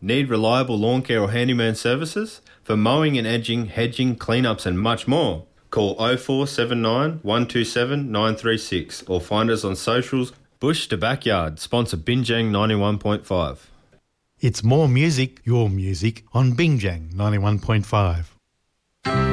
Need reliable lawn care or handyman services? For mowing and edging, hedging, cleanups and much more. Call 0479 127 936 or find us on socials. Bush to Backyard, sponsor Binjang 91.5. It's more music, your music, on Binjang 91.5.